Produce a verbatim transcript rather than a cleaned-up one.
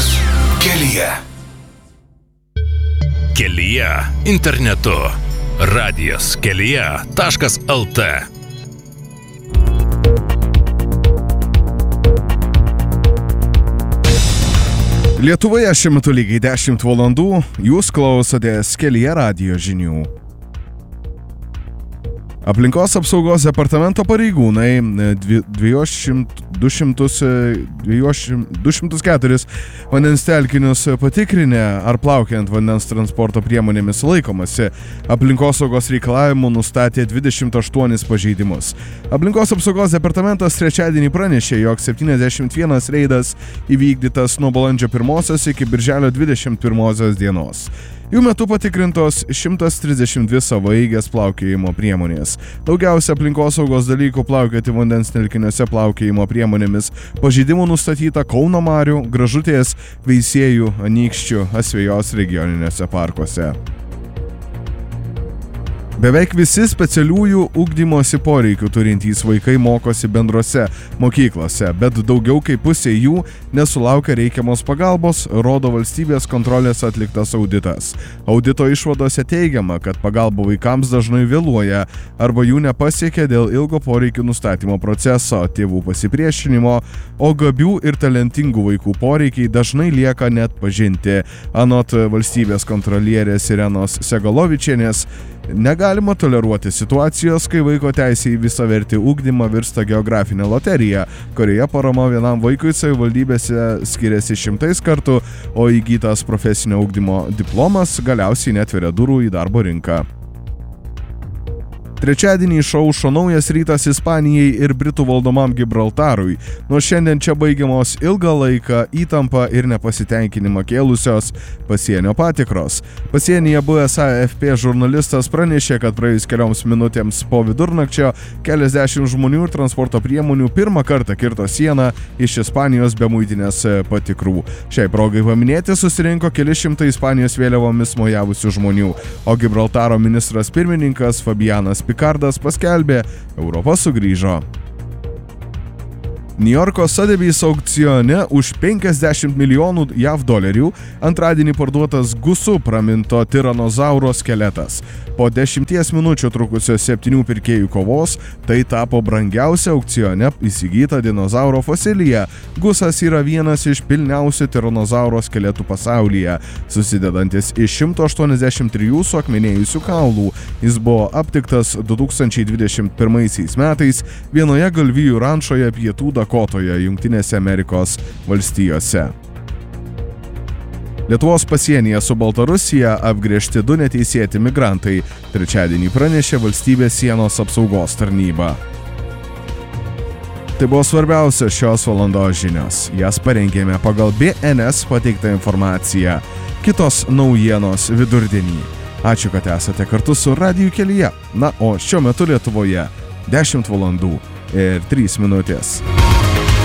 Radijas kelyje. Kelyje internetu. radijas kelyje taškas lt. Lietuvoje šiuo metu lygiai dešimt valandų, jūs klausotės Kelyje radijo žinių. Aplinkos apsaugos departamento pareigūnai du šimtus keturis vandens telkinius patikrinę, ar plaukiant vandens transporto priemonėmis laikomasi aplinkosaugos reikalavimų, nustatė dvidešimt aštuonis pažeidimus. Aplinkos apsaugos departamentas trečiadienį pranešė, jog septyniasdešimt vienas reidas įvykdytas nuo balandžio pirmosios iki birželio dvidešimt pirmosios dienos. Jų metu patikrintos šimtas trisdešimt dvi savaeigės plaukiojimo priemonės. Daugiausia aplinkosaugos dalykų plaukioti vandens telkiniuose plaukiojimo priemonėmis pažeidimų nustatyta Kauno marių, Gražutės, Veisiejų, Anykščių, Asvejos regioniniuose parkuose. Beveik visi specialiųjų ugdymosi poreikių turintys vaikai mokosi bendrose mokyklose, bet daugiau kaip pusė jų nesulaukia reikiamos pagalbos, rodo valstybės kontrolės atliktas auditas. Audito išvadose teigiama, kad pagalba vaikams dažnai vėluoja arba jų nepasiekia dėl ilgo poreikių nustatymo proceso, tėvų pasipriešinimo, o gabių ir talentingų vaikų poreikiai dažnai lieka net pažinti. Anot valstybės kontrolierės Irenos Segalovičienės, negalima toleruoti situacijos, kai vaiko teisė į visavertį ugdymą virsta geografinė loterija, kurioje parama vienam vaikui savivaldybėse skiriasi šimtais kartų, o įgytas profesinio ugdymo diplomas galiausiai netveria durų į darbo rinką. Trečiadienį išaušo naujas rytas Ispanijai ir Britų valdomam Gibraltarui. Nuo šiandien čia baigiamos ilgą laiką įtampą ir nepasitenkinimą kėlusios pasienio patikros. Pasienyje buvęs A F P žurnalistas pranešė, kad praėjus kelioms minutėms po vidurnakčio keliasdešimt žmonių ir transporto priemonių pirmą kartą kirto sieną iš Ispanijos be muitinės patikrų. Šiai progai paminėti susirinko keli šimtai Ispanijos vėliavomis mojavusių žmonių, o Gibraltaro ministras pirmininkas Fabianas Picardas paskelbė, Europa sugrįžo. Niujorko Sotheby's aukcione už penkiasdešimt milijonų jav dolerių antradienį parduotas Gusu praminto tiranozauro skeletas. Po dešimties minučių trukusios septynių pirkėjų kovos tai tapo brangiausia aukcione įsigyta dinozauro fosilija. Gusas yra vienas iš pilniausių tiranozauro skeletų pasaulyje, susidedantis iš šimto aštuoniasdešimt trijų suakmenėjusių kaulų. Jis buvo aptiktas du tūkstančiai dvidešimt pirmaisiais metais vienoje galvijų rančoje pietų Dakotoje, Jungtinėse Amerikos valstijose. Lietuvos pasienyje su Baltarusija apgręžti du neteisėti migrantai, trečiadienį pranešė valstybės sienos apsaugos tarnyba. Tai buvo svarbiausios šios valandos žinios. Jas parengėme pagal B N S pateiktą informaciją. Kitos naujienos vidurdienį. Ačiū, kad esate kartu su Radiju kelyje. Na, o šiuo metu Lietuvoje dešimt valandų ir trys minutės.